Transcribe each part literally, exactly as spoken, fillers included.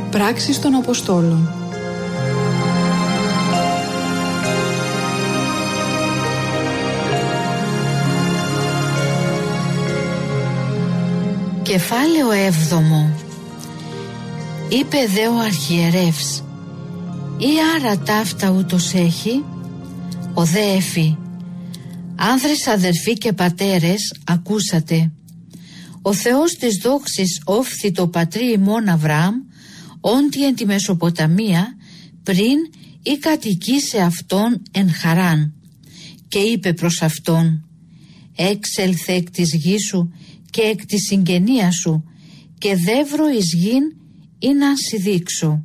Πράξεις των Αποστόλων. Κεφάλαιο έβδομο. Είπε δε ο αρχιερεύς, ή άρα ταύτα ούτως έχει? Ο δε έφη, άνδρες αδερφοί και πατέρες, ακούσατε. Ο Θεός της δόξης όφθη το πατρί ημών Αβραάμ, όντι εν τη Μεσοποταμία, πριν ή κατοικήσε αυτόν εν Χαράν. Και είπε προς αυτόν, έξελθε εκ της γης σου και εκ της συγγενείας σου, και δεύρο εις γην ή να σι δείξω.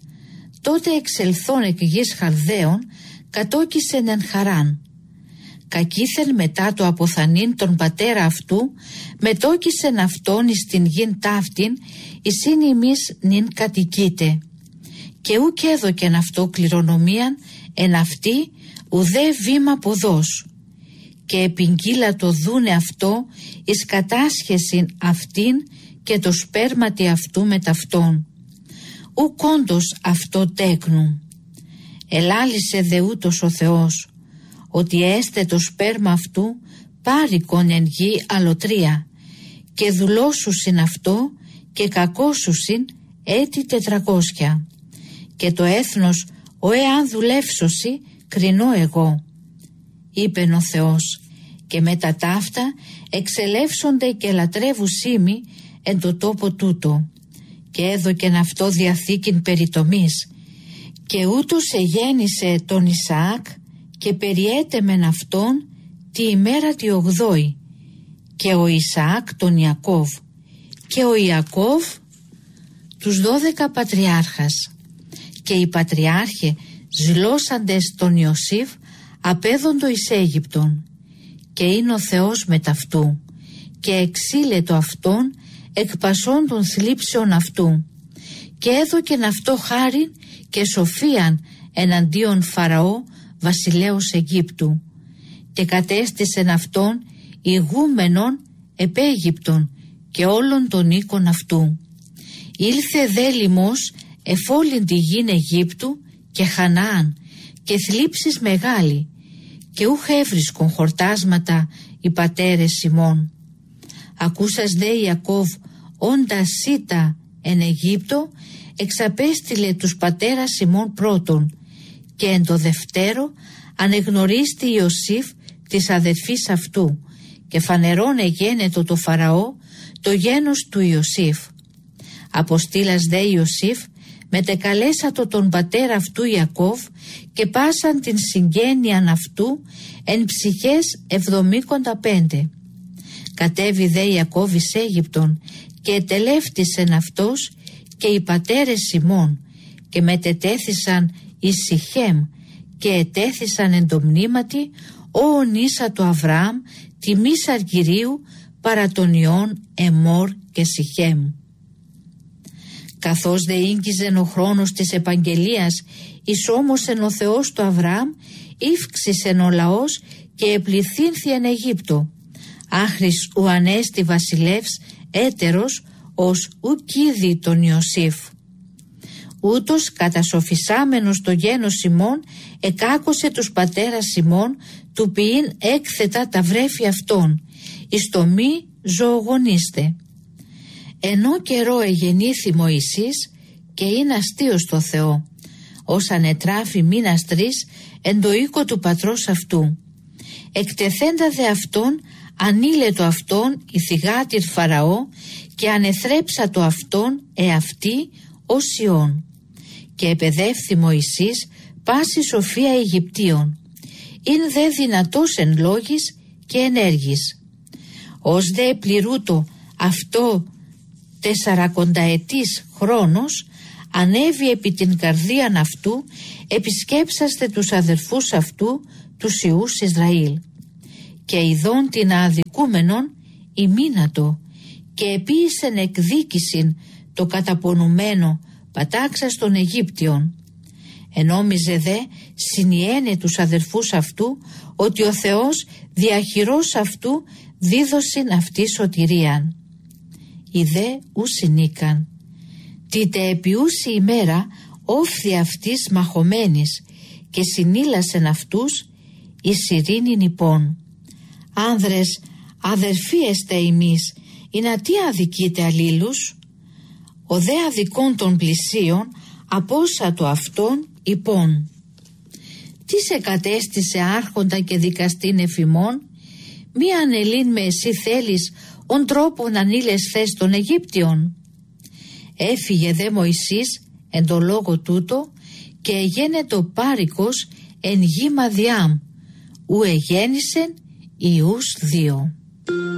Τότε εξελθών εκ γης Χαλδαίων, κατόκισεν εν Χαράν. Κακήθεν μετά το αποθανήν τον πατέρα αυτού, μετόκισεν αυτόν εις την γην ταύτην, εις ειν ημείς νυν κατοικείτε. Και ουκ έδωκεν αυτό κληρονομίαν εν αυτή, ουδέ βήμα ποδός. Και επιγγείλα το δούνε αυτό εις κατάσχεσιν αυτήν και το σπέρματι αυτού με ταυτόν. Ουκ όντως αυτό τέκνου. Ελάλησε δε ούτως ο Θεός, ότι έστε το σπέρμα αυτού πάρικον εν γη αλωτρία, και δουλώσουσιν αυτό και κακόσουσιν έτη τετρακόσια. Και το έθνος ο εάν δουλεύσωσι κρινώ εγώ. Είπεν ο Θεός, και με τα ταύτα εξελεύσονται και λατρεύουσίμοι εν το τόπο τούτο. Και έδωκεν αυτό διαθήκην περιτομής. Και ούτως εγέννησε τον Ισαάκ και περιέτεμεν αυτόν τη ημέρα τη ογδόη, και ο Ισαάκ τον Ιακώβ, και ο Ιακώβ τους δώδεκα πατριάρχας. Και οι πατριάρχε ζηλώσαντες τον Ιωσήφ απέδοντο εις Αίγυπτον, και είναι ο Θεός με ταυτού, και εξήλετο αυτόν εκ πασών των θλίψεων αυτού, και έδωκεν αυτό χάριν και σοφίαν εναντίον Φαραώ βασιλέως Αιγύπτου, και κατέστησεν αυτόν ηγούμενον επ' Αίγυπτον και όλων των οίκων αυτού. Ήλθε δε λιμός εφόλην τη γην Αιγύπτου και Χαναάν, και θλίψεις μεγάλη, και ούχ έβρισκον χορτάσματα οι πατέρες ημών. Ακούσας δε Ιακώβ όντα σύτα εν Αιγύπτο, εξαπέστειλε τους πατέρας ημών πρώτον, και εν το δευτέρο ανεγνωρίστη Ιωσήφ της αδελφής αυτού, και φανερόν εγένετο το Φαραώ το γένος του Ιωσήφ. Αποστήλας δε Ιωσήφ μετεκαλέσατο τον πατέρα αυτού Ιακώβ, και πάσαν την συγγένειαν αυτού εν ψυχές εβδομήκοντα πέντε. Κατέβη δε Ιακώβ εις Αίγυπτον, και ετελεύτησεν αυτός και οι πατέρες ημών, και μετετέθησαν εις Σιχέμ, και ετέθησαν εν το μνήματι ο ονίσα του Αβραάμ τιμής αργυρίου παρά των ιών Εμόρ και Σιχέμ. Καθώς δε ήγγιζεν ο χρόνος της επαγγελίας, εις όμως εν ο Θεός του Αβραάμ, ύφξησεν ο λαός και επληθύνθη εν Αιγύπτο, άχρης ου ανέστη βασιλεύς έτερος ως ουκ είδη τον Ιωσήφ. Ούτως κατασοφισάμενος το γένος ημών εκάκωσε τους πατέρας ημών, του ποιήν έκθετα τα βρέφη αυτών, εις το μη ζωογονίστε. Ενώ καιρό εγεννήθη Μωυσής, και είναι αστείος το Θεό, ως ανετράφη μήνας τρεις εν το οίκο του πατρός αυτού. Εκτεθέντα δε αυτόν ανήλετο αυτόν η θυγάτηρ Φαραώ, και ανεθρέψα το αυτόν εαυτή ως Ιών. Και επεδεύθη Μωυσής πάση σοφία Αιγυπτίων, ειν δε δυνατός εν λόγης και ενέργης. Ως δε πληρούτο αυτό τεσσαρακονταετής χρόνος, ανέβη επί την καρδίαν αυτού, επισκέψαστε τους αδερφούς αυτού, τους ιούς Ισραήλ. Και ειδών την αδικούμενον ημίνατο, και επίησεν εκδίκησιν το καταπονουμένο πατάξας των Αιγύπτιων. Ενόμιζε δε συνιένε τους αδερφούς αυτού, ότι ο Θεός διαχειρός αυτού δίδωσιν αυτή σωτηρίαν. Οι δε ου συνήκαν. τίτε επιούσι ημέρα όφθη αυτής μαχωμένης και συνήλασεν αυτούς εις ειρήνην υπών. Άνδρες, αδερφοί εστε ημείς, ή να τι αδικείτε αλλήλους? Ο δε αδικών των πλησίων απόσα το αυτόν υπών. Τι σε κατέστησε άρχοντα και δικαστήν εφημών? Μη ανελήν με εσύ θέλεις ον τρόπον ανήλες θες των Αιγύπτιων. Έφυγε δε Μωυσής εν το λόγο τούτο και εγένετο πάρικος εν γη Μαδιάμ, ου εγέννησεν ιούς δύο.